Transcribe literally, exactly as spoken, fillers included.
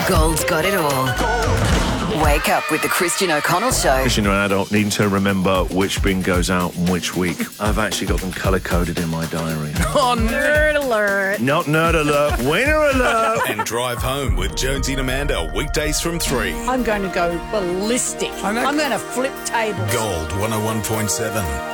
Gold's got it all. Wake up with the Christian O'Connell Show. Christian, you're an adult, needing to remember which bin goes out and which week. I've actually got them colour-coded in my diary. Oh, nerd alert. Not nerd alert, winner alert. And drive home with Jonesy and Amanda weekdays from three. I'm going to go ballistic. I'm going to flip tables. Gold one oh one point seven.